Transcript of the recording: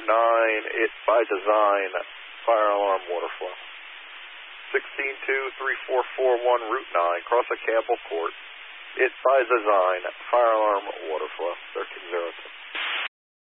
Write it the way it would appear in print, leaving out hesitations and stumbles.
it by design, fire alarm water flow. 16-2-3441 Route 9, cross a Campbell Court. It by design, fire alarm water flow. 1302.